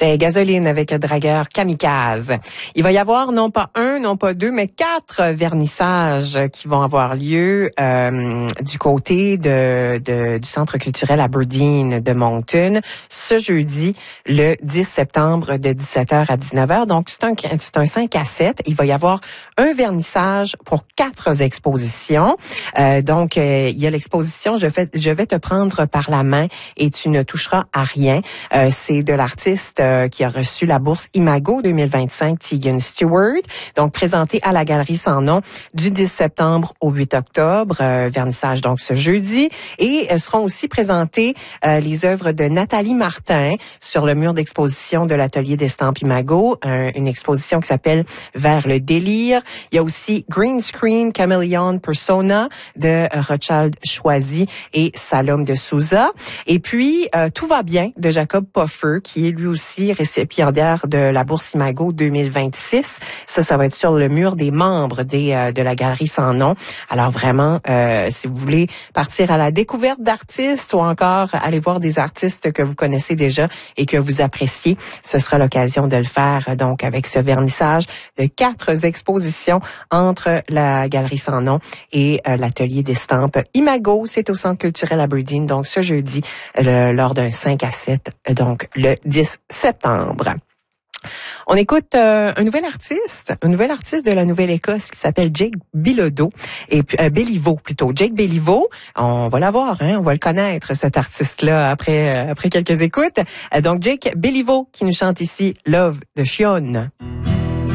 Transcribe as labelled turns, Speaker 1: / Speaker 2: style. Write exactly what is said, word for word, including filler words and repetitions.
Speaker 1: C'était Gasoline avec Dragueur Kamikaze. Il va y avoir non pas un, non pas deux, mais quatre vernissages qui vont avoir lieu euh, du côté de, de du Centre culturel Aberdeen de Moncton ce jeudi, le dix septembre de dix-sept heures à dix-neuf heures. Donc, c'est un, c'est un cinq à sept. Il va y avoir un vernissage pour quatre expositions. Euh, donc, euh, il y a l'exposition je, fais, je vais te prendre par la main et tu ne toucheras à rien. Euh, c'est de l'artiste euh, qui a reçu la bourse Imago deux mille vingt-cinq, Tegan Stewart. Donc, présenté à la Galerie Sans Nom du dix septembre au huit octobre. Euh, vernissage donc ce jeudi. Et euh, seront aussi présentées euh, les œuvres de Nathalie Martin sur le mur d'exposition de l'atelier d'estampes Imago. Euh, une exposition qui s'appelle Vers le délire. Il y a aussi Green Screen Chameleon Persona de Rothschild Choisy et Salome de Souza. Et puis, euh, Tout va bien de Jacob Poffer, qui est lui aussi récipiendaire de la bourse Imago deux mille vingt-six. Ça, ça va être sur le mur des membres des, euh, de la Galerie Sans Nom. Alors vraiment, euh, si vous voulez partir à la découverte d'artistes ou encore aller voir des artistes que vous connaissez déjà et que vous appréciez, ce sera l'occasion de le faire donc avec ce vernissage de quatre expositions entre la Galerie Sans Nom et euh, l'atelier d'estampes Imago. C'est au Centre culturel Aberdeen, donc ce jeudi, le, lors d'un cinq à sept, donc le dix septembre. On écoute euh, un nouvel artiste, un nouvel artiste de la Nouvelle-Écosse qui s'appelle Jake Bilodeau, et euh, Béliveau plutôt. Jake Béliveau, on va l'avoir, hein, on va le connaître cet artiste-là après euh, après quelques écoutes. Euh, donc Jake Béliveau qui nous chante ici Love de Chionne.